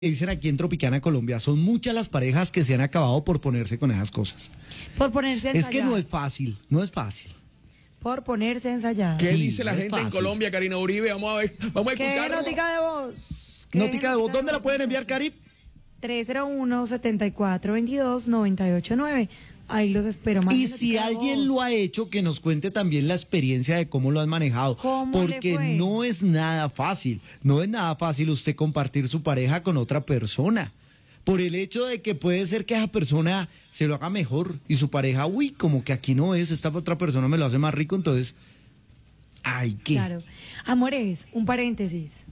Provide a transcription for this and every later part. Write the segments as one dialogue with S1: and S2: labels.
S1: Dicen aquí en Tropicana, Colombia, son muchas las parejas que se han acabado por ponerse con esas cosas.
S2: Por ponerse a ensayar.
S1: Es que no es fácil, no es fácil.
S2: Por ponerse a ensayar.
S3: ¿Qué
S1: Sí,
S3: dice la
S1: no es
S3: gente en
S1: fácil.
S3: Colombia, Karina Uribe? Vamos a ver, vamos a
S2: ¿Qué
S3: escucharlo.
S2: notica de voz?
S1: Notica de voz, ¿dónde la pueden enviar, Cari?
S2: 301-7422-989. Ahí los espero.
S1: Y
S2: Manden
S1: si
S2: notica de
S1: alguien
S2: voz.
S1: lo ha hecho, que nos cuente también la experiencia de cómo lo han manejado.
S2: ¿Cómo le
S1: Porque
S2: fue?
S1: no es nada fácil. No es nada fácil usted compartir su pareja con otra persona. Por el hecho de que puede ser que esa persona se lo haga mejor y su pareja, uy, como que aquí no es, esta otra persona me lo hace más rico, entonces, ay, ¿qué?
S2: Claro. Amores, un paréntesis.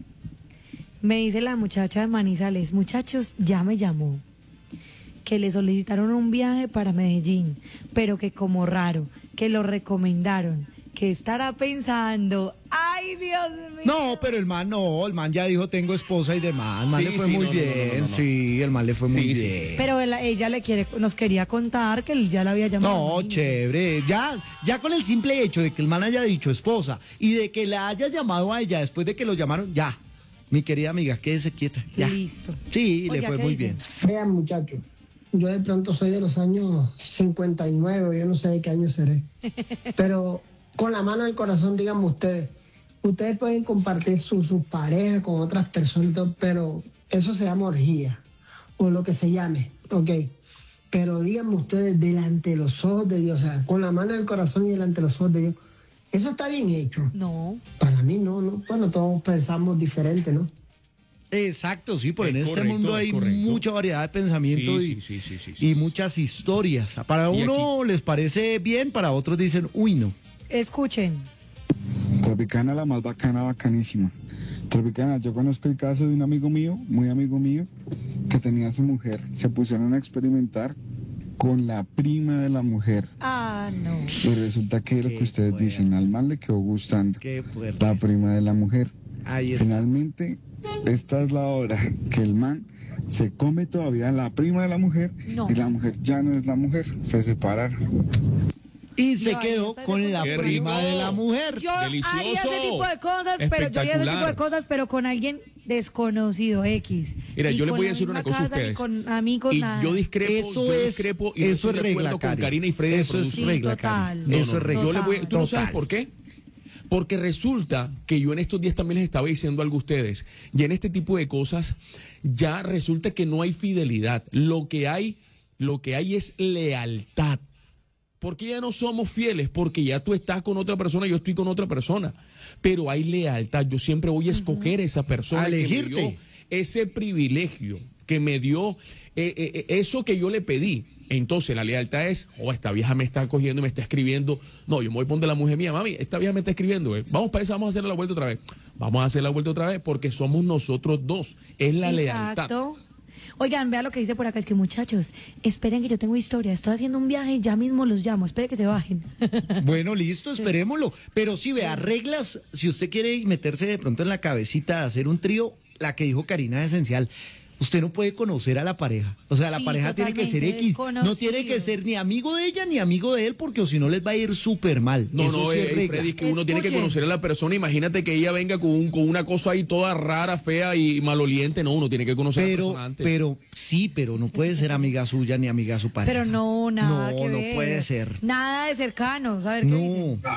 S2: Me dice la muchacha de Manizales, muchachos, ya me llamó, que le solicitaron un viaje para Medellín, pero que como raro, que lo recomendaron, que estará pensando, ay, Dios mío.
S1: No, pero el man ya dijo tengo esposa y demás, el man
S3: Sí,
S1: le fue
S3: sí,
S1: muy
S3: no,
S1: bien,
S3: no.
S1: sí, el man le fue muy
S3: Sí, sí,
S1: bien.
S3: sí.
S2: Pero ella nos quería contar que él ya la había llamado.
S1: No,
S2: imagínate.
S1: chévere, ya con el simple hecho de que el man haya dicho esposa y de que la haya llamado a ella después de que lo llamaron, ya, mi querida amiga, quédese quieta, ya.
S2: Listo.
S1: Sí, le
S2: Oiga,
S1: fue
S2: ¿qué
S1: muy
S2: dice?
S1: bien.
S4: Vean, muchachos, yo de pronto soy de los años 59, yo no sé de qué año seré, pero con la mano en el corazón, díganme ustedes pueden compartir sus parejas con otras personas, y todo, pero eso se llama orgía, o lo que se llame, ok, pero díganme ustedes delante de los ojos de Dios, o sea, con la mano en el corazón y delante de los ojos de Dios, eso está bien hecho.
S2: No.
S4: Para mí no, bueno, todos pensamos diferente, ¿no?
S1: Exacto, sí, porque en
S3: Es
S1: este
S3: correcto,
S1: mundo
S3: es
S1: hay
S3: correcto.
S1: mucha variedad de pensamiento
S3: Sí,
S1: y,
S3: sí.
S1: y muchas historias. Para
S3: Y
S1: uno les parece bien, para otros dicen, uy, no.
S2: Escuchen.
S5: Tropicana, la más bacana, bacanísima. Tropicana, yo conozco el caso de un amigo mío, muy amigo mío, que tenía a su mujer. Se pusieron a experimentar con la prima de la mujer.
S2: Ah, no.
S5: Y resulta que lo
S1: Qué
S5: que ustedes
S1: fuerte.
S5: dicen, al mal le quedó gustando.
S1: Qué fuerte.
S5: La prima de la mujer.
S1: Ahí está.
S5: Finalmente, esta es la hora que el man se come todavía la prima de la mujer
S2: No.
S5: y la mujer ya no es la mujer, se separaron.
S1: Y se
S2: No, ahí
S1: quedó
S2: está
S1: con
S2: el
S1: la
S3: Qué
S1: prima
S3: rico.
S1: de la mujer.
S2: Yo
S3: Delicioso.
S2: haría ese tipo de cosas, pero con alguien desconocido, X.
S3: Mira,
S2: Y
S3: yo les
S2: con
S3: voy a
S2: la
S3: decir una
S2: misma
S3: cosa a
S2: casa, ni
S3: ustedes.
S2: con amigos,
S3: Y
S2: nada.
S3: yo discrepo,
S1: Eso es
S3: y no
S1: eso
S3: estoy
S1: es
S3: de
S1: regla,
S3: acuerdo con
S1: Cari.
S3: Karina y Freddy de
S1: Eso es
S3: producción.
S1: regla,
S2: total.
S1: Cari.
S3: No,
S1: Eso es regla.
S3: Yo le voy, ¿tú no sabes
S1: Total.
S3: por qué? Porque resulta que yo en estos días también les estaba diciendo algo a ustedes, y en este tipo de cosas ya resulta que no hay fidelidad, lo que hay es lealtad. Porque ya no somos fieles, porque ya tú estás con otra persona, yo estoy con otra persona, pero hay lealtad. Yo siempre voy a escoger a esa persona
S1: A
S3: que me
S1: elegirte.
S3: dio ese privilegio, que me dio eso que yo le pedí. Entonces la lealtad es, esta vieja me está cogiendo y me está escribiendo. No, yo me voy a poner de la mujer mía, mami, esta vieja me está escribiendo. Vamos para eso, vamos a hacer la vuelta otra vez. Vamos a hacer la vuelta otra vez porque somos nosotros dos. Es la lealtad.
S2: Exacto. Oigan, vea lo que dice por acá, es que muchachos, esperen que yo tengo historia, estoy haciendo un viaje y ya mismo los llamo, esperen que se bajen.
S1: Bueno, listo, esperémoslo. Pero sí, vea, reglas, si usted quiere meterse de pronto en la cabecita de hacer un trío, la que dijo Karina es esencial. Usted no puede conocer a la pareja. O sea, la
S2: Sí,
S1: pareja tiene que ser
S2: totalmente
S1: X. No tiene que
S2: desconocido.
S1: ser ni amigo de ella ni amigo de él, porque o si no les va a ir súper mal.
S3: No,
S1: Eso
S3: no,
S1: sí es regla.
S3: Freddy, es que uno tiene que
S2: Escuchen.
S3: conocer a la persona. Imagínate que ella venga con una cosa ahí toda rara, fea y maloliente. No, uno tiene que conocer a la persona antes.
S1: Pero no puede ser amiga suya ni amiga de su pareja.
S2: Pero no, nada
S1: No,
S2: que
S1: no
S2: ver.
S1: puede ser.
S2: Nada de cercanos, a ver qué dice.
S1: No.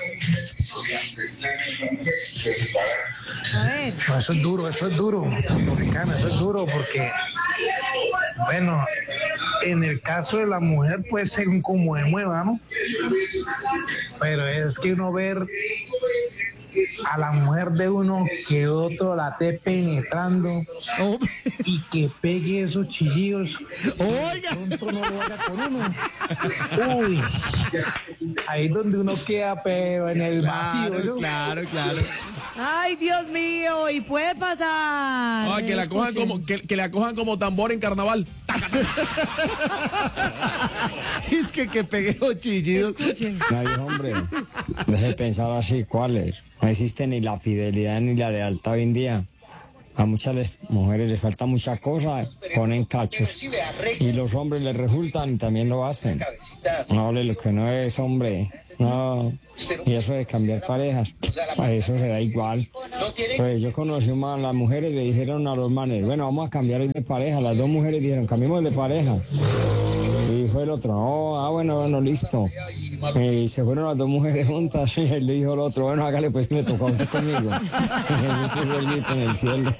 S2: A ver.
S6: No, eso es duro, Tropicana, eso es duro porque, bueno, en el caso de la mujer puede ser un como de mueva, ¿no? Pero es que uno ver a la mujer de uno que otro la esté penetrando
S1: Hombre.
S6: y que pegue esos chillidos,
S1: Oiga.
S6: pronto no lo haga con uno. Uy, ahí es donde uno queda, pero en el vacío, ¿no?
S1: Claro.
S2: Ay, Dios mío, y puede pasar.
S3: Ah, que la cojan
S2: Escuchen.
S3: como, que la cojan como tambor en carnaval.
S1: Es que pegué los chillidos.
S2: Escuchen.
S7: Ay, hombre, deje de pensar así, ¿cuáles? No existe ni la fidelidad ni la lealtad hoy en día. A muchas mujeres les falta mucha cosa, ponen cachos. Y los hombres les resultan y también lo hacen. No, vale, lo que no es hombre No, y eso de cambiar parejas, a eso se da igual. Pues yo conocí a las mujeres, le dijeron a los manes, bueno, vamos a cambiar hoy de pareja. Las dos mujeres dijeron, cambiemos de pareja. Y dijo el otro, no, bueno, listo. Y se fueron las dos mujeres juntas y él le dijo al otro, bueno, hágale pues que le tocó a usted conmigo. Y puso el grito en el cielo.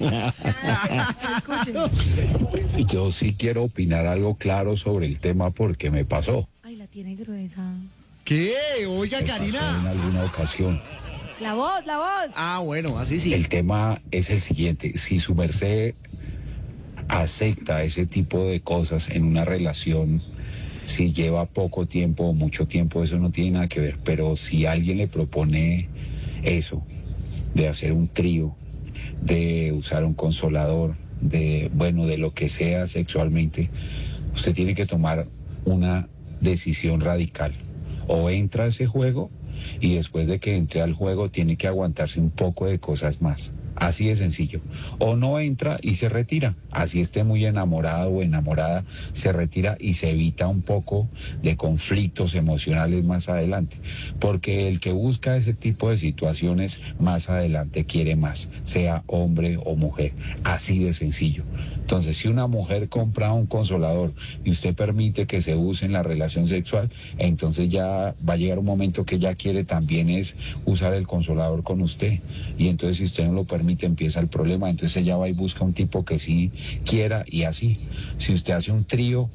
S8: Yo sí quiero opinar algo claro sobre el tema porque me pasó.
S2: Ay, la tiene gruesa.
S1: ¿Qué? Oiga,
S8: Me pasó en
S1: Karina.
S8: alguna ocasión.
S2: La voz.
S1: Ah, bueno, así sí.
S8: El tema es el siguiente. Si su merced acepta ese tipo de cosas en una relación, si lleva poco tiempo o mucho tiempo, eso no tiene nada que ver. Pero si alguien le propone eso, de hacer un trío, de usar un consolador, de lo que sea sexualmente, usted tiene que tomar una decisión radical. O entra a ese juego y después de que entre al juego tiene que aguantarse un poco de cosas más. Así de sencillo. O no entra y se retira. Así esté muy enamorado o enamorada, se retira y se evita un poco de conflictos emocionales más adelante. Porque el que busca ese tipo de situaciones más adelante quiere más, sea hombre o mujer. Así de sencillo. Entonces, si una mujer compra un consolador y usted permite que se use en la relación sexual, entonces ya va a llegar un momento que ella quiere también es usar el consolador con usted. Y entonces, si usted no lo permite, empieza el problema. Entonces ella va y busca un tipo que sí quiera y así. Si usted hace un trío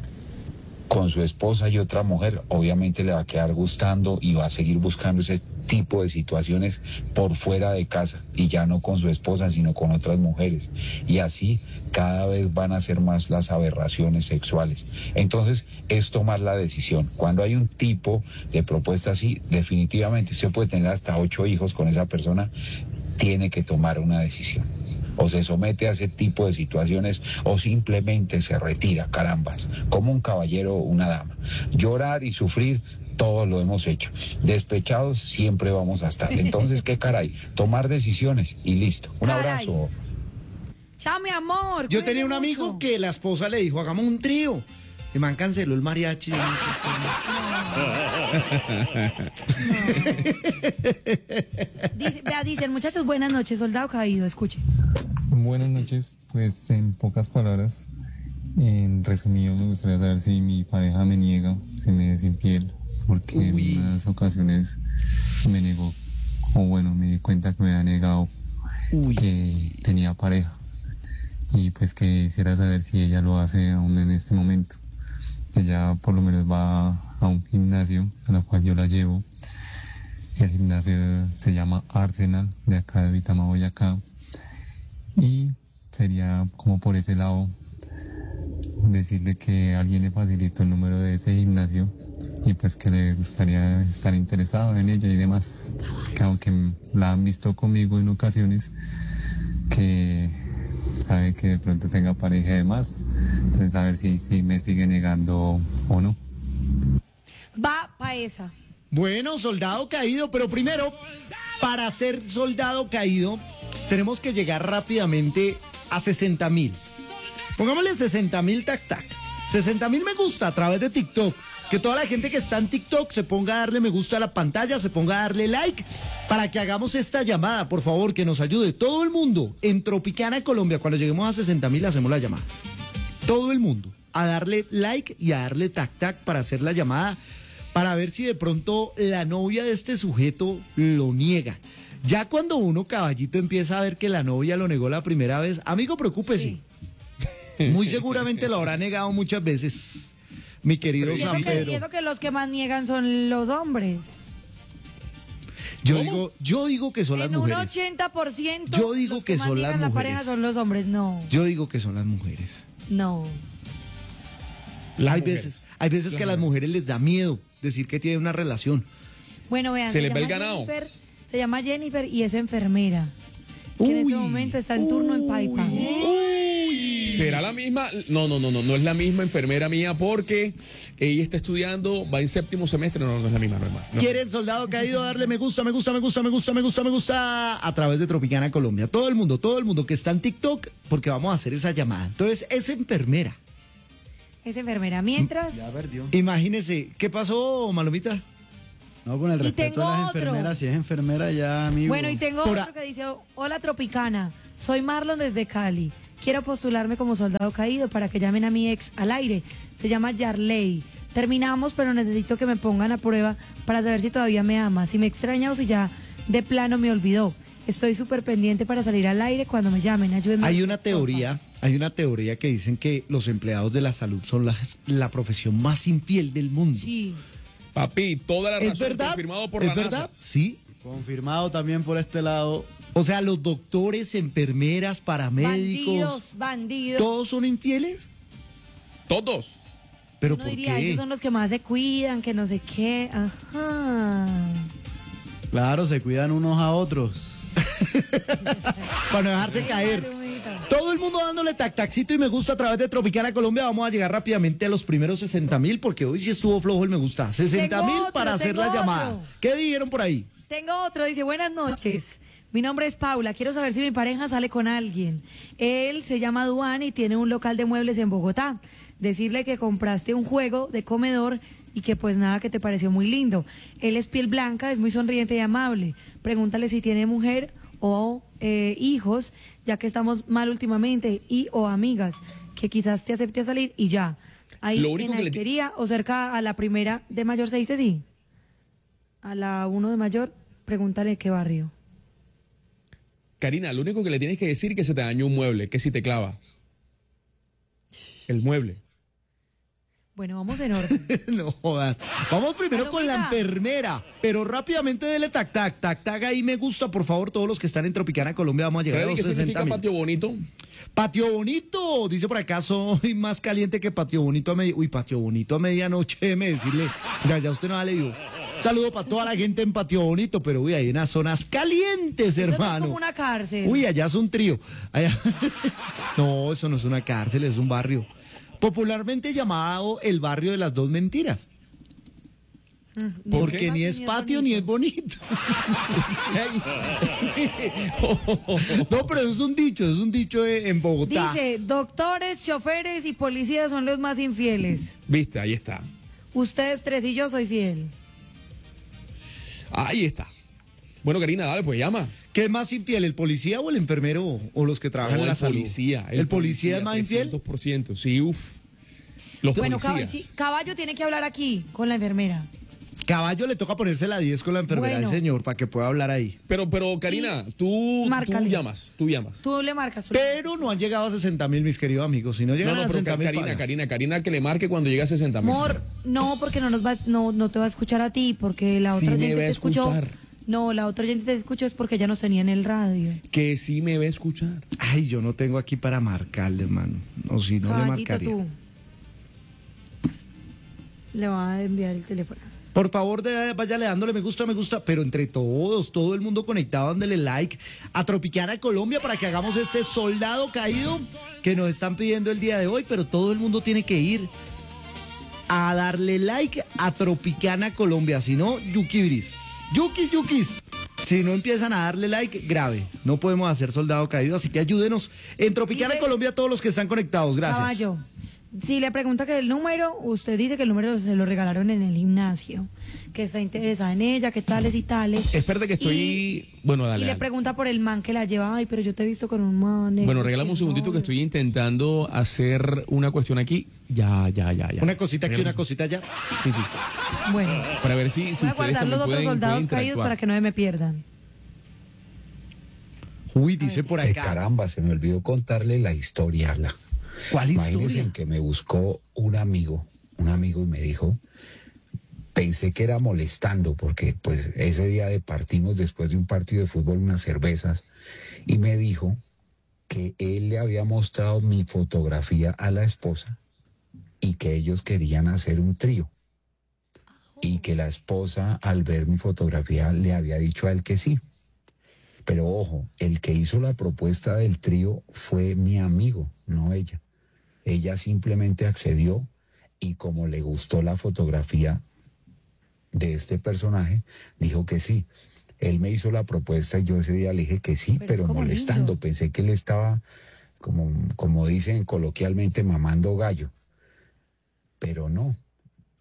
S8: con su esposa y otra mujer, obviamente le va a quedar gustando y va a seguir buscando ese tipo de situaciones por fuera de casa y ya no con su esposa sino con otras mujeres, y así cada vez van a ser más las aberraciones sexuales. Entonces es tomar la decisión. Cuando hay un tipo de propuesta así, definitivamente usted puede tener hasta 8 hijos con esa persona, tiene que tomar una decisión. O se somete a ese tipo de situaciones o simplemente se retira, carambas, como un caballero o una dama. Llorar y sufrir, todos lo hemos hecho. Despechados siempre vamos a estar. Entonces, ¿qué caray? Tomar decisiones y listo. Un abrazo.
S2: Chao, mi amor.
S1: Yo tenía un amigo que la esposa le dijo, hagamos un trío. El man canceló el mariachi.
S2: Dicen, muchachos, buenas noches, soldado caído, escuche.
S5: Buenas noches, pues en pocas palabras, en resumido me gustaría saber si mi pareja me niega, si me es infiel, porque en unas ocasiones me negó, o bueno, me di cuenta que me ha negado que tenía pareja, y pues que quisiera saber si ella lo hace aún en este momento. Ella por lo menos va a un gimnasio a la cual yo la llevo. El gimnasio se llama Arsenal, de acá de Vitama, Boyacá. Y sería como por ese lado decirle que alguien le facilitó el número de ese gimnasio y pues que le gustaría estar interesado en ella y demás. Que aunque la han visto conmigo en ocasiones, que sabe que de pronto tenga pareja y demás. Entonces a ver si me sigue negando o no.
S2: Va pa' esa.
S1: Bueno, soldado caído, pero primero, para ser soldado caído, tenemos que llegar rápidamente a 60,000. Pongámosle 60,000 tac. 60,000 me gusta a través de TikTok. Que toda la gente que está en TikTok se ponga a darle me gusta a la pantalla, se ponga a darle like para que hagamos esta llamada, por favor, que nos ayude. Todo el mundo en Tropicana, Colombia, cuando lleguemos a 60,000 hacemos la llamada. Todo el mundo a darle like y a darle tac para hacer la llamada, para ver si de pronto la novia de este sujeto lo niega. Ya cuando uno, caballito, empieza a ver que la novia lo negó la primera vez, amigo, preocúpese. Sí. Muy seguramente lo habrá negado muchas veces, mi querido San Pedro.
S2: Y eso que los que más niegan son los hombres.
S1: Yo digo que son las mujeres.
S2: En un 80%.
S1: Yo digo
S2: los
S1: que
S2: más
S1: son las
S2: niegan la
S1: mujeres.
S2: pareja son los hombres, no.
S1: Yo digo que son las mujeres.
S2: No.
S1: Hay veces que a las mujeres les da miedo decir que tienen una relación.
S2: Bueno, vean,
S3: Se les ve el ganado.
S2: Se llama Jennifer y es enfermera. Que en este momento está en turno en Paipa.
S3: ¿Será la misma? No es la misma enfermera mía porque ella está estudiando, va en 7º semestre, no es la misma, no.
S1: ¿Quieren, soldado caído, darle me gusta a través de Tropicana Colombia? Todo el mundo que está en TikTok, porque vamos a hacer esa llamada. Entonces, es enfermera.
S2: Es enfermera. Mientras...
S1: Imagínese, ¿qué pasó, Malomita?
S9: No, con el
S2: Y
S9: respeto
S2: tengo
S9: a las
S2: otro.
S9: enfermeras, si es enfermera ya, amigo.
S2: Bueno, y tengo
S1: Por
S2: otro que dice, hola Tropicana, soy Marlon desde Cali. Quiero postularme como soldado caído para que llamen a mi ex al aire. Se llama Yarley. Terminamos, pero necesito que me pongan a prueba para saber si todavía me ama, si me extraña o si ya de plano me olvidó. Estoy súper pendiente para salir al aire cuando me llamen. Ayúdenme.
S1: Hay una teoría que dicen que los empleados de la salud son la profesión más infiel del mundo.
S2: Sí.
S3: Papi, toda la razón.
S1: ¿Es verdad?
S3: Confirmado por
S1: ¿Es
S3: la
S1: verdad?
S3: NASA.
S1: Sí.
S9: Confirmado también por este lado.
S1: O sea, los doctores, enfermeras, paramédicos,
S2: Bandidos.
S1: ¿todos son infieles?
S3: Todos.
S1: ¿Pero
S2: Uno
S1: por
S2: diría,
S1: qué?
S2: ellos son los que más se cuidan, que no sé qué. Ajá.
S9: Claro, se cuidan unos a otros.
S1: Para no dejarse caer. Todo el mundo dándole tac-tacito y me gusta a través de Tropicana Colombia. Vamos a llegar rápidamente a los primeros 60,000 porque hoy sí estuvo flojo el me gusta. 60,000
S2: otro,
S1: para hacer
S2: tengo
S1: la llamada.
S2: otro.
S1: ¿Qué dijeron por ahí?
S2: Tengo otro, dice, buenas noches. Mi nombre es Paula, quiero saber si mi pareja sale con alguien. Él se llama Duan y tiene un local de muebles en Bogotá. Decirle que compraste un juego de comedor y que pues nada, que te pareció muy lindo. Él es piel blanca, es muy sonriente y amable. Pregúntale si tiene mujer o hijos, ya que estamos mal últimamente, y o amigas, que quizás te acepte a salir y ya. Ahí
S3: Lo único
S2: en
S3: que le-
S2: Alquería o cerca a la primera de Mayor, ¿se dice sí? A la 1 de Mayor, pregúntale qué barrio.
S3: Karina, lo único que le tienes que decir es que se te dañó un mueble, que si te clava. El mueble.
S2: Bueno, vamos en orden.
S1: No jodas. Vamos primero con la
S2: Palomita.
S1: enfermera, pero rápidamente dele tac-tac ahí me gusta, por favor, todos los que están en Tropicana Colombia, vamos a llegar a
S3: ¿Sabes
S1: los
S3: qué significa
S1: 60,000.
S3: patio bonito?
S1: Patio Bonito, dice por acá, soy más caliente que Patio Bonito a Uy, Patio Bonito a medianoche, déjeme decirle, ya usted no ha leído. Saludo para toda la gente en Patio Bonito, pero uy, hay unas zonas calientes,
S2: Eso no es
S1: hermano.
S2: como una cárcel.
S1: Uy, allá es un trío. Allá- No, eso no es una cárcel, es un barrio. Popularmente llamado el barrio de las dos mentiras.
S3: ¿Por
S1: Porque
S3: qué?
S1: ni es patio ni es bonito. No, pero es un dicho en Bogotá.
S2: Dice, doctores, choferes y policías son los más infieles.
S3: Viste, ahí está.
S2: Ustedes tres y yo soy fiel.
S3: Ahí está. Bueno, Karina, dale, pues llama.
S1: ¿Qué es más infiel, el policía o el enfermero o los que trabajan
S3: No,
S1: en la
S3: el
S1: salud?
S3: policía.
S1: ¿El policía es más infiel?
S3: 300%, sí, uff. Los
S2: Bueno,
S3: policías.
S2: sí, Caballo tiene que hablar aquí con la enfermera.
S1: Caballo le toca ponerse la 10 con la enfermera
S2: Bueno.
S1: del señor para que pueda hablar ahí.
S3: Pero Karina, tú
S2: Márcale.
S3: llamas.
S2: Tú le marcas.
S1: Pero no han llegado a 60,000, mis queridos amigos. Si no llegan
S3: No,
S1: a
S3: pero
S1: 60,000,
S3: Karina, que le marque cuando llegue a 60,000.
S2: Amor, no, porque no te va a escuchar a ti, porque la
S3: Sí
S2: otra
S3: me
S2: gente
S3: va a
S2: te escuchó.
S3: escuchar.
S2: No, la otra gente te escuchó es porque ya nos tenía en el radio.
S3: Que sí me va a escuchar.
S1: Ay, yo no tengo aquí para marcarle, hermano. O si no le
S2: Caballito,
S1: marcaría.
S2: tú. Le va a enviar el teléfono.
S1: Por favor, váyale dándole me gusta, pero entre todos, todo el mundo conectado, dándole like a Tropicana Colombia para que hagamos este soldado caído que nos están pidiendo el día de hoy, pero todo el mundo tiene que ir a darle like a Tropicana Colombia, si no, yukibris. Yukis. Si no empiezan a darle like, grave. No podemos hacer soldado caído, así que ayúdenos en Tropicana
S2: Dice-
S1: Colombia a todos los que están conectados. Gracias.
S2: Caballo, si le pregunta que el número, usted dice que el número se lo regalaron en el gimnasio, que está interesada en ella, que tales y tales.
S3: Espérate que estoy... Bueno, dale.
S2: Y le
S3: dale.
S2: pregunta por el man que la lleva, ay, pero yo te he visto con un man.
S3: Bueno, regálame un segundito que estoy intentando hacer una cuestión aquí. Ya.
S1: Una cosita aquí,
S3: Regálame
S1: una
S3: un-
S1: cosita allá.
S3: Sí.
S2: Bueno,
S3: Para ver si
S2: voy a
S3: ustedes
S2: guardar
S3: también
S2: los otros
S3: pueden
S2: soldados caídos
S3: interactuar.
S2: para que no se me pierdan.
S1: Uy, dice por acá.
S8: Caramba, se me olvidó contarle la historia.
S1: ¿Cuál
S8: Imagínense
S1: historia?
S8: que me buscó un amigo y me dijo, pensé que era molestando porque pues ese día partimos después de un partido de fútbol unas cervezas y me dijo que él le había mostrado mi fotografía a la esposa y que ellos querían hacer un trío y que la esposa al ver mi fotografía le había dicho a él que sí. Pero ojo, el que hizo la propuesta del trío fue mi amigo, no ella. Ella simplemente accedió y como le gustó la fotografía de este personaje, dijo que sí. Él me hizo la propuesta y yo ese día le dije que sí,
S2: Pero es
S8: pero
S2: como
S8: molestando.
S2: lindo.
S8: Pensé que él estaba, como dicen coloquialmente, mamando gallo. Pero no.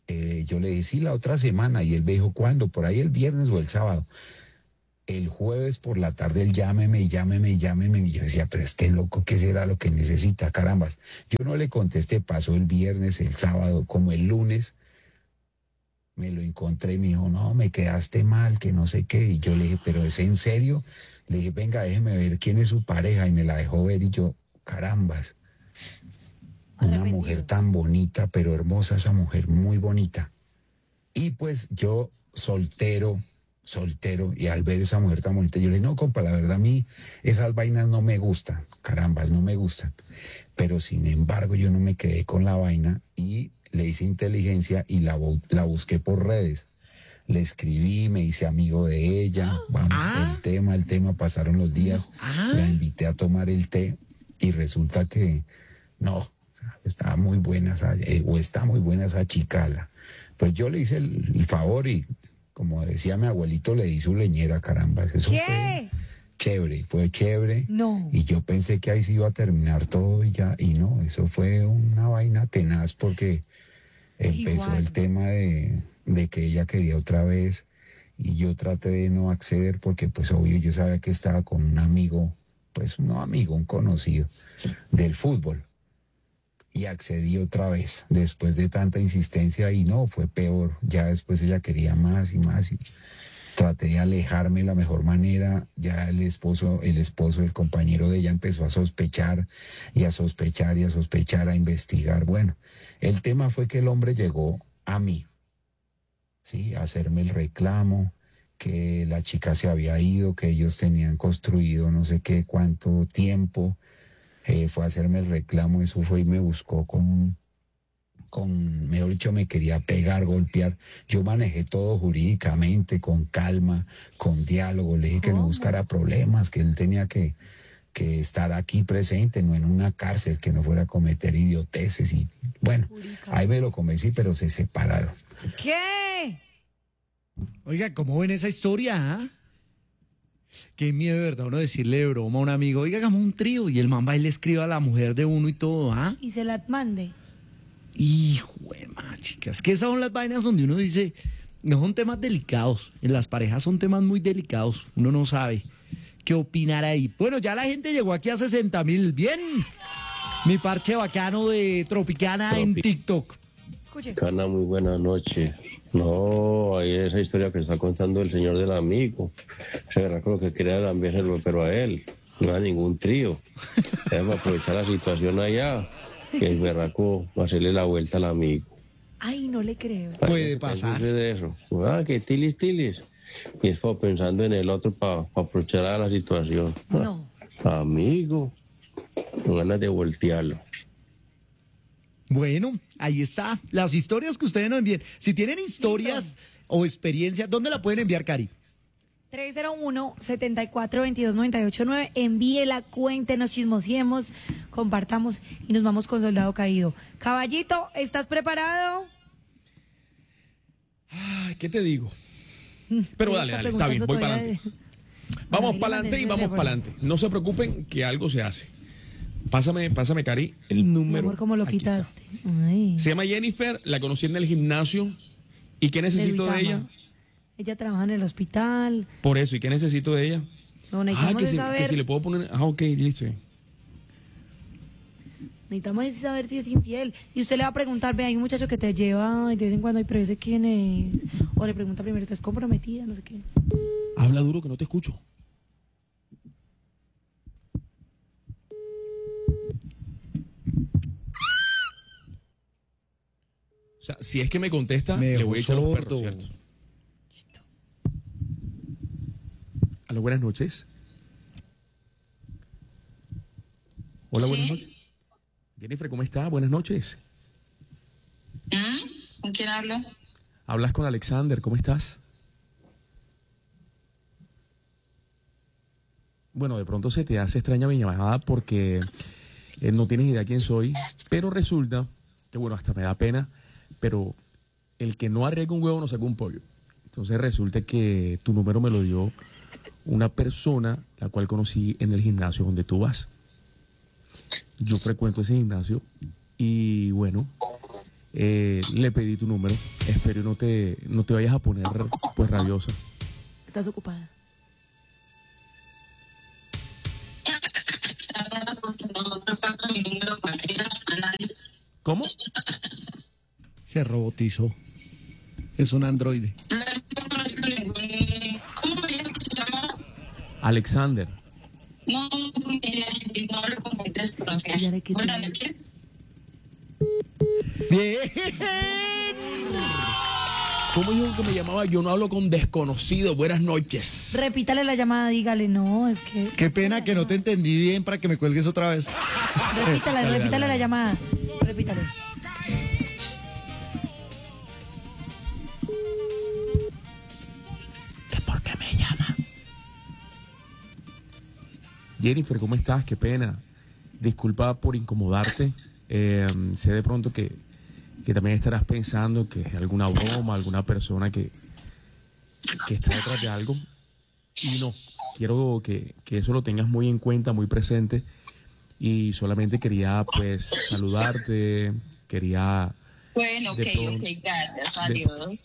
S8: Yo le dije, sí, la otra semana. Y él me dijo, ¿cuándo? Por ahí el viernes o el sábado. El jueves por la tarde él llámeme. Y yo decía, pero este loco, ¿qué será lo que necesita? Carambas. Yo no le contesté, pasó el viernes, el sábado, como el lunes. Me lo encontré y me dijo, no, me quedaste mal, que no sé qué. Y yo le dije, ¿pero es en serio? Le dije, venga, déjeme ver quién es su pareja. Y me la dejó ver y yo, carambas. Una mujer tan bonita, pero hermosa esa mujer, muy bonita. Y pues yo, soltero, y al ver esa mujer tan bonita, yo le dije, no, compa, la verdad a mí esas vainas no me gustan, carambas, no me gustan. Pero sin embargo yo no me quedé con la vaina y le hice inteligencia y la busqué por redes. Le escribí, me hice amigo de ella, vamos, el tema, pasaron los días, la invité a tomar el té y resulta que no, estaba muy buena está muy buena esa chicala. Pues yo le hice el favor y, como decía mi abuelito, le di su leñera, caramba. Eso fue chévere.
S2: No.
S8: Y yo pensé que ahí se iba a terminar todo y ya, y no, eso fue una vaina tenaz porque empezó el tema de que ella quería otra vez y yo traté de no acceder porque pues obvio yo sabía que estaba con un amigo, pues no amigo, un conocido del fútbol. Y accedí otra vez después de tanta insistencia y no, fue peor. Ya después ella quería más y más y traté de alejarme de la mejor manera. Ya el esposo, el compañero de ella empezó a sospechar, a investigar. Bueno, el tema fue que el hombre llegó a mí, ¿sí? A hacerme el reclamo, que la chica se había ido, que ellos tenían construido no sé qué cuánto tiempo. Fue a hacerme el reclamo, eso fue y me buscó mejor dicho, me quería pegar, golpear. Yo manejé todo jurídicamente, con calma, con diálogo. Le dije que no buscara problemas, que él tenía que estar aquí presente, no en una cárcel, que no fuera a cometer idioteces. Y bueno, ahí me lo convencí, pero se separaron.
S2: ¿Qué?
S1: Oiga, ¿cómo ven esa historia? ¿Ah? Qué miedo, de verdad, uno decirle de broma a un amigo, oiga, hagamos un trío, y el man va y le escribe a la mujer de uno y todo, ¿ah?
S2: Y se la mande.
S1: Hijo de madre, chicas, que esas son las vainas donde uno dice, no son temas delicados, en las parejas son temas muy delicados, uno no sabe qué opinar ahí. Bueno, ya la gente llegó aquí a 60,000, bien, mi parche bacano de Tropicana en TikTok.
S2: Escuche.
S10: Cana, muy buena noche. No, ahí esa historia que está contando el señor del amigo. Se verá con lo que quería cambiárselo, pero a él, no a ningún trío. Debemos aprovechar la situación allá, que el berraco va a hacerle la vuelta al amigo.
S2: Ay, no le creo.
S1: Puede pasar.
S10: De eso. Que tilis. Y es pensando en el otro para aprovechar a la situación.
S2: No.
S10: Amigo, con ganas de voltearlo.
S1: Bueno, ahí está. Las historias que ustedes nos envíen. Si tienen historias o experiencias, ¿dónde la pueden enviar, Cari?
S2: 301-7422-989. Envíela, cuéntenos, chismosiemos, compartamos y nos vamos con Soldado Caído. Caballito, ¿estás preparado?
S3: Ay, ¿qué te digo? Pero dale, está bien, voy para adelante. Vamos para adelante y vamos para adelante. No se preocupen que algo se hace. Pásame, Cari, el número.
S2: Mi amor, ¿cómo lo
S3: Aquí
S2: quitaste? Ay.
S3: Se llama Jennifer, la conocí en el gimnasio. ¿Y qué necesito de ella?
S2: Ella trabaja en el hospital.
S3: Por eso, ¿y qué necesito de ella?
S2: No, necesitamos
S3: que si le puedo poner... ok, listo.
S2: Necesitamos saber si es infiel. Y usted le va a preguntar, ve, hay un muchacho que te lleva y de vez en cuando, pero yo sé quién es. O le pregunta primero, ¿estás comprometida? No sé qué.
S3: Habla duro que no te escucho. O sea, si es que me contesta, le voy a echar los perros, ¿cierto? Aló, buenas noches. Hola, buenas noches. Jennifer, ¿cómo está? Buenas noches.
S11: ¿Con quién hablo?
S3: Hablas con Alexander, ¿cómo estás? Bueno, de pronto se te hace extraña mi llamada porque no tienes idea quién soy, pero resulta que, bueno, hasta me da pena, pero el que no arriesga un huevo no saca un pollo. Entonces resulta que tu número me lo dio una persona la cual conocí en el gimnasio donde tú vas. Yo frecuento ese gimnasio y bueno, le pedí tu número. Espero no te vayas a poner pues rabiosa.
S2: ¿Estás ocupada?
S3: ¿Cómo?
S1: Se robotizó. Es un androide.
S3: Alexander.
S2: Ya le quité.
S1: Bien.
S3: ¿Cómo dijo que me llamaba? Yo no hablo con desconocidos. Buenas noches.
S2: Repítale la llamada, dígale, no, es que...
S1: Qué pena que no te entendí bien para que me cuelgues otra vez.
S2: Repítale la llamada. Repítale.
S3: ¿Por qué me llama? Jennifer, ¿cómo estás? Qué pena. Disculpa por incomodarte. Sé de pronto que también estarás pensando que es alguna broma, alguna persona que está detrás de algo. Y no, quiero que eso lo tengas muy en cuenta, muy presente. Y solamente quería pues saludarte, quería...
S11: Bueno, ok, gracias, adiós.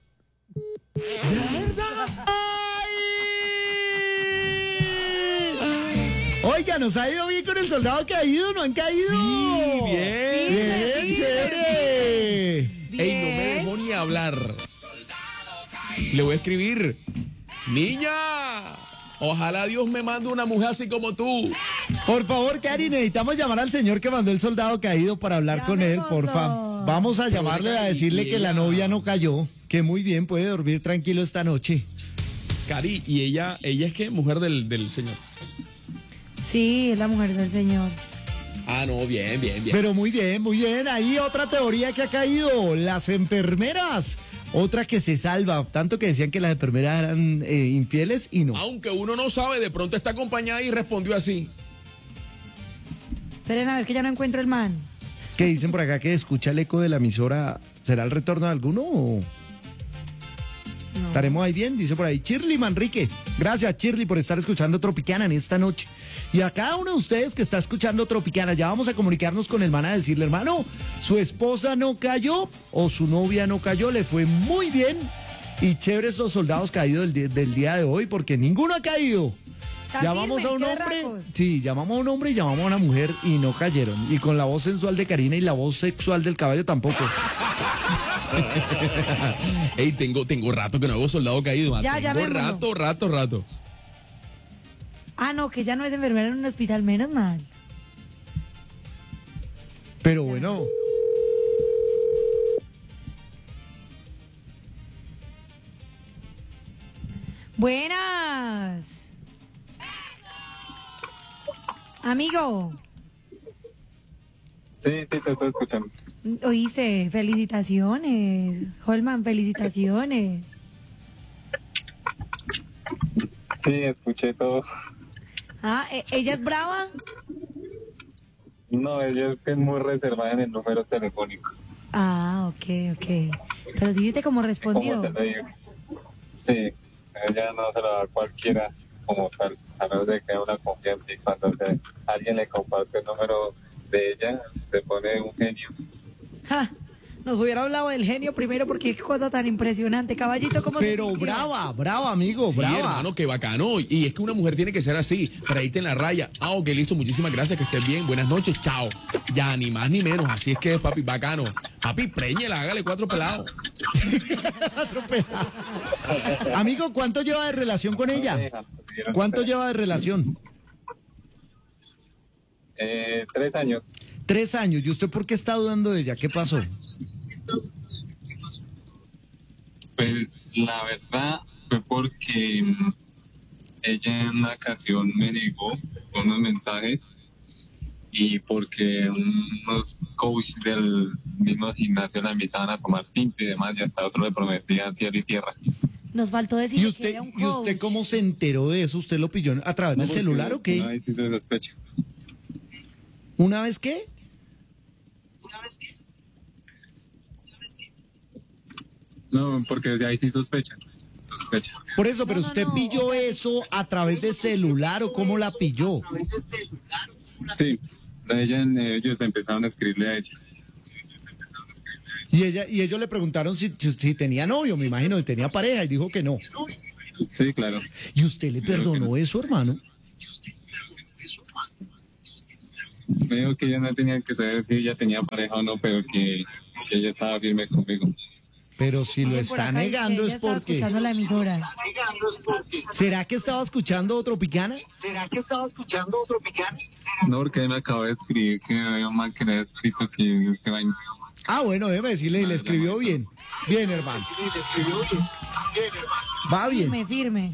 S1: Oiga, nos ha ido bien con el soldado caído, ¿no han caído?
S3: Sí, bien.
S1: Bien, chévere.
S3: Ey, no me dejó ni hablar. Le voy a escribir: niña, ojalá Dios me mande una mujer así como tú.
S1: Por favor, Cari, necesitamos llamar al señor que mandó el soldado caído para hablar con él, porfa. Vamos a llamarle a decirle que la novia no cayó, que muy bien puede dormir tranquilo esta noche.
S3: Cari, ¿y ella es qué? ¿Mujer del señor?
S2: Sí, es la mujer del señor.
S3: Ah, no, bien.
S1: Pero muy bien, muy bien. Ahí otra teoría que ha caído, las enfermeras. Otra que se salva, tanto que decían que las enfermeras eran infieles y no.
S3: Aunque uno no sabe, de pronto está acompañada y respondió así.
S2: Esperen a ver que ya no encuentro el man.
S1: ¿Qué dicen por acá que escucha el eco de la emisora? ¿Será el retorno de alguno o...?
S2: No.
S1: ¿Estaremos ahí bien? Dice por ahí Shirley Manrique. Gracias, Shirley, por estar escuchando Tropicana en esta noche. Y a cada uno de ustedes que está escuchando Tropicana, ya vamos a comunicarnos con el man a decirle, hermano, su esposa no cayó o su novia no cayó, le fue muy bien. Y chévere esos soldados caídos del día de hoy, porque ninguno ha caído. Llamamos a un hombre, sí, llamamos a un hombre y llamamos a una mujer y no cayeron. Y con la voz sensual de Karina y la voz sexual del caballo tampoco.
S3: Ey, tengo rato que no hago soldado caído. Man.
S2: Ya
S3: Tengo
S2: vémoslo.
S3: rato.
S2: Ah, no, que ya no es enfermera en un hospital, menos mal.
S1: Pero bueno.
S2: Buenas. Amigo.
S12: Sí, te estoy escuchando.
S2: Oíste, felicitaciones. Holman, felicitaciones.
S12: Sí, escuché todo.
S2: Ah, ¿ella es brava?
S12: No, ella es que es muy reservada en el número telefónico.
S2: Ah, ok. Pero sí viste cómo respondió.
S12: Como te lo digo. Sí, ella no se lo da a cualquiera como tal, a menos de que haya una confianza y cuando alguien le comparte el número de ella, se pone un genio.
S2: Ja, nos hubiera hablado del genio primero porque qué cosa tan impresionante. Caballito, ¿cómo
S1: Pero brava, amigo,
S3: Sí,
S1: brava.
S3: hermano, qué bacano. Y es que una mujer tiene que ser así, para irte en la raya. Ah, ok, listo, muchísimas gracias, que estés bien. Buenas noches, chao. Ya, ni más ni menos, así es que es, papi, bacano. Papi, préñela, hágale 4 pelados.
S1: Amigo, ¿cuánto lleva de relación con ella? ¿Cuánto lleva de relación?
S12: 3 años.
S1: 3 años. ¿Y usted por qué está dudando de ella? ¿Qué pasó?
S12: Pues la verdad fue porque ella en una ocasión me negó unos mensajes y porque unos coaches del mismo gimnasio la invitaban a tomar tinto y demás y hasta otro le prometían cielo y tierra.
S2: Nos faltó decir que era un coach.
S1: ¿Y usted cómo se enteró de eso? ¿Usted lo pilló a través del celular o qué?
S12: Una vez sí se sospecha.
S1: ¿Una vez qué?
S12: No, porque de ahí sí sospecha.
S1: Por eso, pero usted pilló eso a través de celular o cómo la pilló.
S12: Sí, ellos empezaron a escribirle a ella.
S1: Y ellos le preguntaron si tenía novio, me imagino, si tenía pareja, y dijo que no.
S12: Sí, claro.
S1: ¿Y usted le perdonó eso, hermano?
S12: Me dijo que yo no tenía que saber si ella tenía pareja o no, pero que ella estaba firme conmigo.
S1: Pero si lo
S2: Por
S1: está
S2: acá dice que
S1: negando
S2: ella
S1: es
S2: estaba
S1: porque...
S2: escuchando la emisora.
S1: ¿Será que estaba escuchando Tropicana?
S12: No, porque él me acabó de escribir que me había mal que le había escrito que este baño.
S1: Ah, bueno, déjeme decirle, y le escribió bien. Bien, hermano. Va bien.
S2: Firme.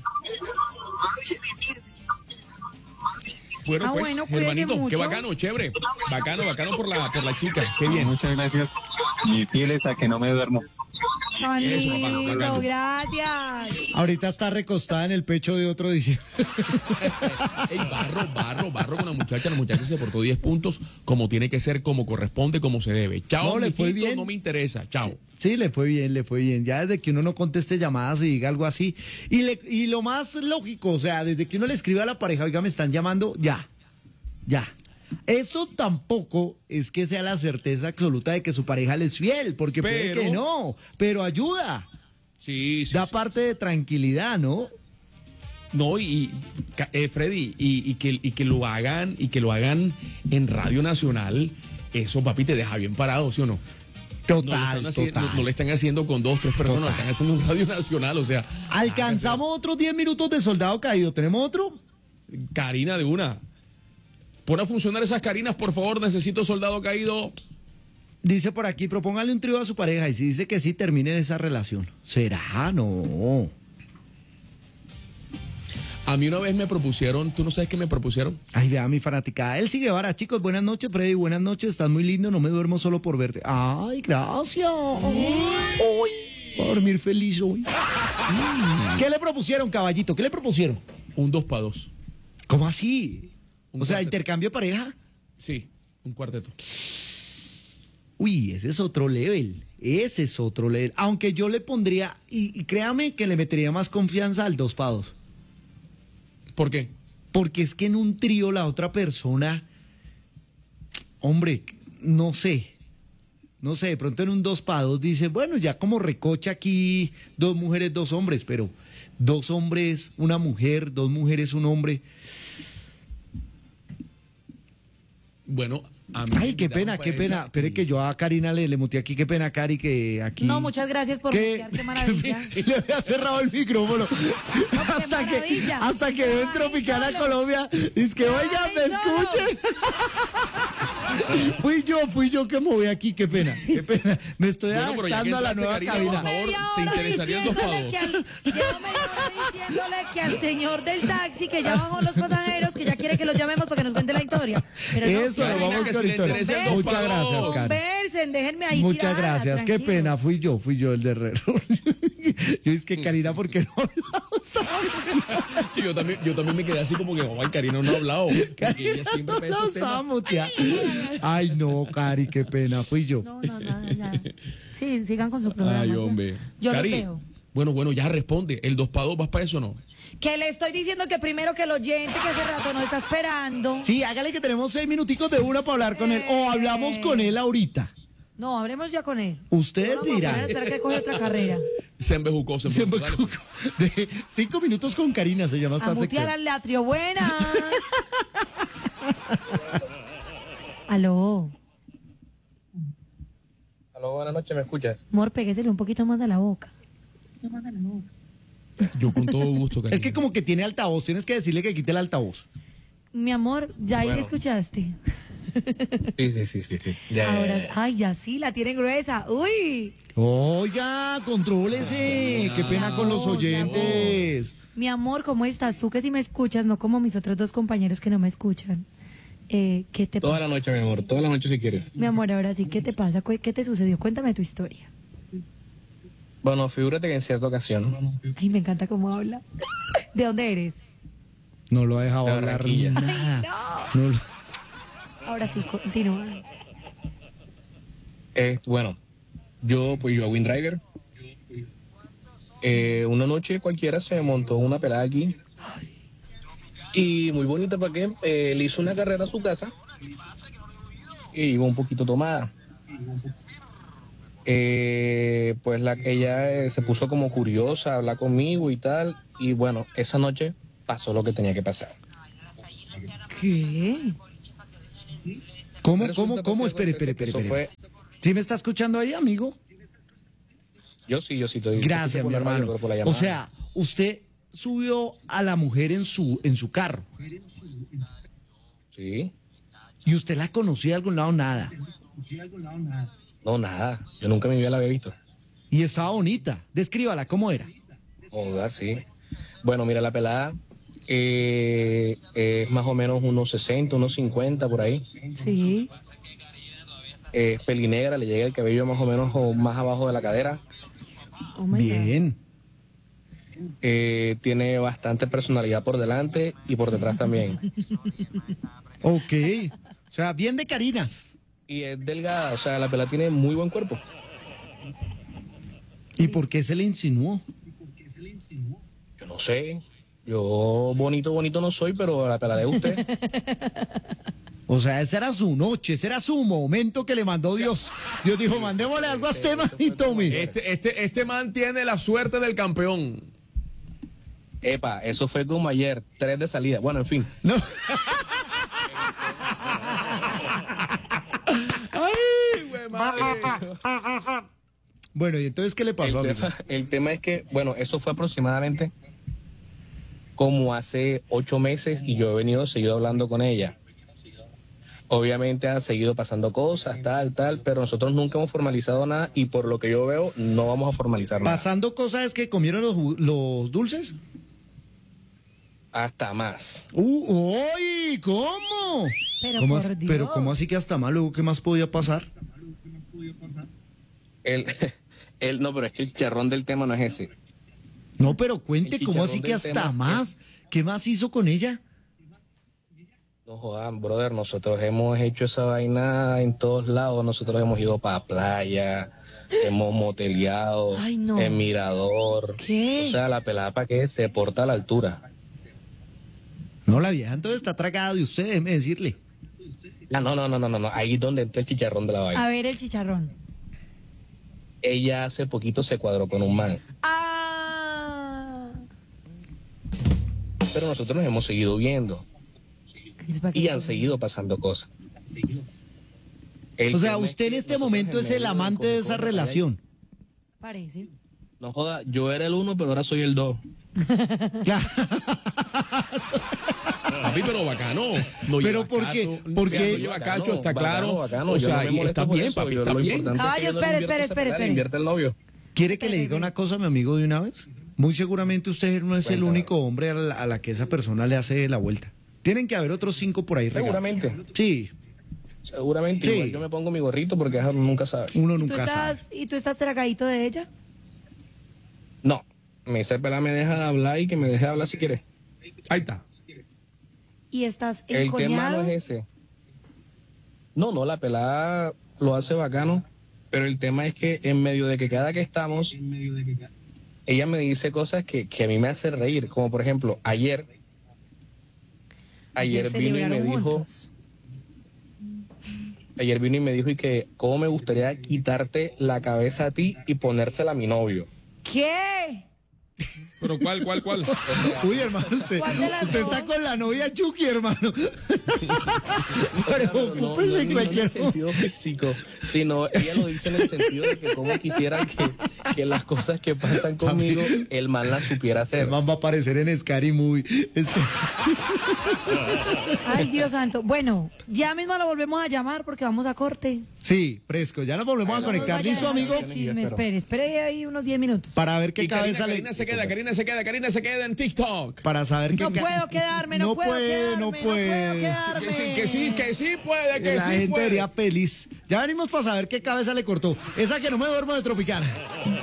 S3: Bueno, pues,
S2: bueno, cuídese
S3: hermanito,
S2: mucho.
S3: qué bacano, chévere. Bacano por la chica. Qué bien.
S12: Muchas gracias. Y fieles a que no me duermo.
S2: Tan
S3: Eso, papá,
S2: lindo,
S3: bacano.
S2: gracias.
S1: Ahorita está recostada en el pecho de otro diciendo...
S3: Ey, barro con la muchacha. La muchacha se portó 10 puntos como tiene que ser, como corresponde, como se debe. Chao,
S1: No, le fue
S3: mijito,
S1: bien.
S3: no me interesa. Chao.
S1: Sí, le fue bien. Ya desde que uno no conteste llamadas y diga algo así. Y lo más lógico, o sea, desde que uno le escribe a la pareja, oiga, me están llamando, ya. Eso tampoco es que sea la certeza absoluta de que su pareja le es fiel, porque puede
S3: Pero-
S1: que no, pero ayuda.
S3: Sí.
S1: Da parte de tranquilidad, ¿no?
S3: No, Freddy, y que lo hagan en Radio Nacional, eso, papi, te deja bien parado, ¿sí o no?
S1: Total.
S3: No le están haciendo con 2, 3 personas, lo están haciendo en Radio Nacional, o sea.
S1: Alcanzamos otros 10 minutos de soldado caído. ¿Tenemos otro?
S3: Karina de una. Pon a funcionar esas Karinas, por favor, necesito soldado caído.
S1: Dice por aquí, propóngale un trío a su pareja y si dice que sí, terminen esa relación. ¿Será? No.
S3: A mí una vez me propusieron, ¿tú no sabes qué me propusieron?
S1: Ay, vea mi fanaticada. Elsie Guevara, chicos, buenas noches, Freddy, buenas noches, estás muy lindo, no me duermo solo por verte. Ay, gracias. Voy a dormir feliz hoy. ¿Qué le propusieron, caballito? ¿Qué le propusieron?
S3: Un 2x2.
S1: ¿Cómo así?
S3: Un
S1: O sea,
S3: cuarteto.
S1: intercambio de pareja.
S3: Sí, un cuarteto.
S1: Uy, ese es otro level. Ese es otro level. Aunque yo le pondría, y créame que le metería más confianza al 2x2.
S3: ¿Por qué?
S1: Porque es que en un trío la otra persona, hombre, no sé, de pronto en un 2x2 dice, bueno, ya como recocha aquí 2 mujeres, 2 hombres, pero 2 hombres, una mujer, 2 mujeres, un hombre.
S3: Bueno, a mí
S1: Ay,
S3: me
S1: qué
S3: invitaron
S1: pena,
S3: para
S1: qué pena.
S3: esa
S1: Espere que yo a Karina le muteé aquí, qué pena, Cari, que aquí...
S2: No, muchas gracias por mutear, qué maravilla.
S1: Le había cerrado el micrófono.
S2: maravilla.
S1: hasta que yo en Tropicana, Colombia, es que, oigan, me escuchen. Fui yo que me voy aquí, qué pena. Me estoy
S3: Bueno, pero ya que
S1: adaptando a la
S3: entraste,
S1: nueva
S3: Karina,
S1: cabina.
S3: por favor, ¿te interesaría el 2x2?
S2: Llevo media hora diciéndole que al señor del taxi que ya bajó los pasajeros, que ya quiere que los llamemos para que nos cuente la historia. Pero no,
S1: Eso,
S3: Karina,
S1: lo vamos
S3: que
S1: con
S3: si le
S1: historia.
S3: interesa el
S1: Muchas
S3: 2x2.
S1: gracias, Cari.
S2: Conversen, déjenme ahí
S1: Muchas
S2: tirada,
S1: gracias, qué
S2: tranquilo.
S1: pena, fui yo el de Herrero. Yo es que Karina, ¿por qué no
S3: Sí, yo también me quedé así como que, ay, Karina no ha hablado. Porque ella siempre pesa esos temas.
S1: Ay, no, Cari, qué pena, fui yo.
S2: No, nada. Sí, sigan con su programa.
S3: Ay,
S2: ya.
S3: hombre.
S2: Yo lo
S3: Cari,
S2: veo.
S3: bueno, ya responde. ¿El 2x2 vas para eso o no?
S2: Que le estoy diciendo que primero que el oyente que hace rato nos está esperando.
S1: Sí, hágale que tenemos 6 minuticos de una para hablar con él. O hablamos con él ahorita.
S2: No, hablemos ya con él.
S1: Usted
S2: No vamos a
S1: dirá.
S2: poner a esperar que coge otra carrera.
S3: Se embejucó.
S1: Siempre
S3: Dale.
S1: de 5 minutos con Karina se llama
S2: A
S1: esta
S2: mutear
S1: sección.
S2: al latrio, buenas. Aló.
S13: Aló, buenas noches, ¿me escuchas?
S2: Amor, péguesele un poquito más de la boca.
S3: Yo con todo gusto, Karina.
S1: Es que como que tiene altavoz, tienes que decirle que quite el altavoz.
S2: Mi amor, ya ahí
S13: Bueno.
S2: escuchaste.
S13: Sí. Ya.
S2: Ahora, ay, ya sí, la tiene gruesa. Uy.
S1: Oiga, contrólese. Qué pena con los oyentes.
S2: Mi amor, ¿cómo estás? Tú que sí me escuchas, no como mis otros 2 compañeros que no me escuchan. ¿Qué te
S13: Toda
S2: pasa?
S13: la noche, mi amor, toda la noche si quieres.
S2: Mi amor, ahora sí, ¿qué te pasa? ¿Qué te sucedió? Cuéntame tu historia.
S13: Bueno, figúrate que en cierta ocasión,
S2: Ay, me encanta cómo habla. ¿De dónde eres?
S1: No lo ha dejado
S13: De
S1: hablar
S13: Barranquilla.
S1: nada. No lo-
S2: Ahora sí, continúa.
S13: bueno, yo hago InDriver. Una noche cualquiera se me montó una pelada aquí. Y muy bonita, ¿para qué? Le hizo una carrera a su casa. Y iba un poquito tomada. Pues ella se puso como curiosa a hablar conmigo y tal. Y bueno, esa noche pasó lo que tenía que pasar.
S2: ¿Qué?
S1: ¿Cómo?
S13: Fue-
S1: Espere. ¿Sí me está escuchando ahí, amigo?
S13: Yo sí estoy.
S1: Gracias, mi hermano. O sea, usted subió a la mujer en su carro.
S13: Sí.
S1: ¿Y usted la conocía de algún lado? Nada.
S13: No, nada. Yo nunca en mi vida la había visto.
S1: Y estaba bonita. Descríbala, ¿cómo era?
S13: Joder, sí. Bueno, mira, la pelada es más o menos unos 60, unos 50 por ahí.
S2: Sí.
S13: Es pelinegra, le llega el cabello más o menos más abajo de la cadera.
S2: Oh my
S1: Bien.
S13: Tiene bastante personalidad por delante y por detrás también.
S1: Ok. O sea, bien de Carinas.
S13: Y es delgada, o sea, la pelada tiene muy buen cuerpo.
S1: ¿Y por qué se le insinuó?
S13: Yo no sé. Yo bonito no soy, pero la pelada de usted.
S1: O sea, esa era su noche, ese era su momento que le mandó Dios. Dios dijo, mandémosle algo a este man y tome.
S3: Este man tiene la suerte del campeón.
S13: Epa, eso fue como ayer, 3 de salida. Bueno, en fin.
S1: No.
S3: ¡Ay, güey, madre!
S1: Bueno, ¿y entonces qué le pasó?
S13: El tema es que, bueno, eso fue aproximadamente como hace 8 meses y yo he seguido hablando con ella. Obviamente han seguido pasando cosas, tal, pero nosotros nunca hemos formalizado nada y por lo que yo veo no vamos a formalizar nada.
S1: ¿Pasando cosas es que comieron los dulces?
S13: Hasta más.
S1: ¡Uy! ¿Cómo?
S2: Pero
S1: ¿Cómo
S2: por Dios.
S1: Pero ¿cómo así que hasta más? Luego, ¿qué más podía pasar?
S13: No, pero es que el chicharrón del tema no es ese.
S1: No, pero cuente, ¿cómo así que
S13: del
S1: hasta
S13: tema
S1: más? ¿Qué más hizo con ella?
S13: No jodan, brother, nosotros hemos hecho esa vaina en todos lados. Nosotros hemos ido para playa, hemos moteleado,
S2: Ay, no.
S13: en mirador.
S2: ¿Qué?
S13: O sea, la pelada para que se porta a la altura.
S1: No, la vieja entonces está tragada de usted, déjeme decirle.
S13: No. Ahí es donde entra el chicharrón de la vaina.
S2: A ver el chicharrón.
S13: Ella hace poquito se cuadró con un man.
S2: Ah.
S13: Pero nosotros nos hemos seguido viendo. Y han seguido pasando cosas.
S1: O sea, usted en este momento es el amante de esa relación.
S2: Parece.
S13: No joda, yo era el 1, pero ahora soy el 2.
S3: Papi, pero bacano. No
S1: Pero
S3: lleva
S1: ¿por qué?
S3: cacho,
S1: ¿Por qué?
S3: No lleva cacho, está claro.
S13: Bacano.
S3: O
S13: Yo
S3: sea,
S13: no me
S3: y
S13: molesto
S3: está
S13: por
S3: bien,
S13: eso,
S3: papi,
S13: yo
S3: está
S13: lo
S3: bien.
S13: importante es que
S2: Caballo,
S13: yo no le invierto
S2: espere.
S13: esa pelada, le invierte el novio.
S1: ¿Quiere que le diga una cosa a mi amigo de una vez? Muy seguramente usted no es el
S13: Cuéntame.
S1: único hombre a la que esa persona le hace la vuelta. Tienen que haber otros 5 por ahí regados.
S13: Seguramente.
S1: Sí,
S13: Seguramente.
S1: Sí.
S13: Igual yo me pongo mi gorrito porque ajá, nunca sabe.
S1: uno
S2: ¿Tú
S1: nunca sabe.
S2: estás tragadito de ella?
S13: No, esa pelada me deja de hablar y que me deje de hablar si quiere.
S3: Ahí está.
S2: ¿Y estás
S13: El tema no
S2: encoñado?
S13: es ese. No, la pelada lo hace bacano, pero el tema es que en medio de que cada que estamos, ella me dice cosas que a mí me hacen reír, como por ejemplo, ayer vino y me
S2: celebraron
S13: dijo,
S2: juntos.
S13: ayer vino y me dijo y que cómo me gustaría quitarte la cabeza a ti y ponérsela a mi novio.
S2: ¿Qué?
S3: Pero ¿cuál?
S1: Uy, hermano,
S2: ¿Cuál de las
S1: usted
S2: dos?
S1: está con la novia Chucky, hermano.
S13: No,
S1: Ocúpese en
S13: no
S1: cualquier
S13: en el sentido físico, sino ella lo dice en el sentido de que cómo quisiera que las cosas que pasan conmigo, el man las supiera hacer.
S1: El man va a aparecer en Scary Movie.
S2: Ay, Dios santo. Bueno, ya mismo lo volvemos a llamar porque vamos a corte.
S1: Sí, fresco, ya nos volvemos a conectar. ¿Listo, amigo?
S2: Chisme, espere ahí unos 10 minutos.
S1: Para ver qué
S3: Y
S1: cabeza
S3: Karina
S1: le...
S3: se queda en TikTok.
S1: Para saber qué...
S2: No puedo quedarme, no puedo quedarme.
S3: Que sí puede, que
S1: La
S3: sí
S1: gente
S3: puede.
S1: vería feliz. Ya venimos para saber qué cabeza le cortó. Esa que no me duermo de Tropicana.